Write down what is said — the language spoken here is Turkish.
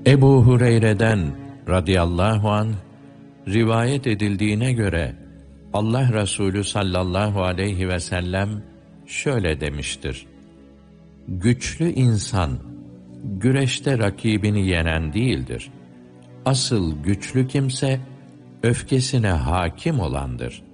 Ebu Hureyre'den radıyallahu anh rivayet edildiğine göre Allah Resulü sallallahu aleyhi ve sellem şöyle demiştir: güçlü insan güreşte rakibini yenen değildir. Asıl güçlü kimse öfkesine hakim olandır.